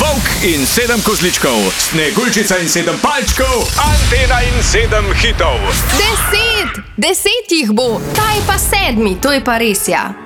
Volk in 7 kozličkov, Sneguljčica in 7 palčkov, Antena in 7 hitov. 10 jih bo, ta je pa 7, to je pa res, ja.